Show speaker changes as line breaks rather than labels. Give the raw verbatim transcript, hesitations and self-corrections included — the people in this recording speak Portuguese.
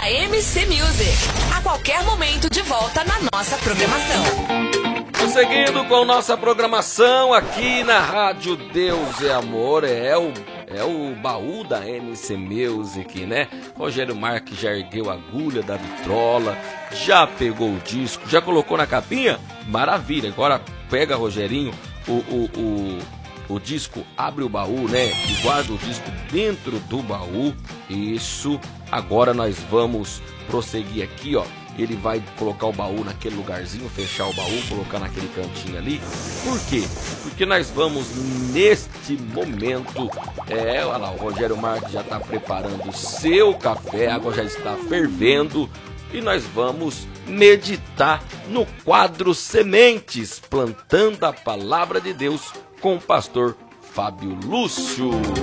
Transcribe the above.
da M C Music. A qualquer momento de volta na nossa programação.
Seguindo com nossa programação aqui na Rádio Deus é Amor, é o, é o baú da M C Music, né? Rogério Marques já ergueu a agulha da vitrola, já pegou o disco, já colocou na capinha? Maravilha, agora pega, Rogerinho, o, o, o, o disco, abre o baú, né? E guarda o disco dentro do baú. Isso, agora nós vamos prosseguir aqui, ó. Ele vai colocar o baú naquele lugarzinho, fechar o baú, colocar naquele cantinho ali. Por quê? Porque nós vamos neste momento, é, olha lá, o Rogério Marques já está preparando o seu café, a água já está fervendo e nós vamos meditar no quadro Sementes, plantando a palavra de Deus com o pastor Fábio Lúcio.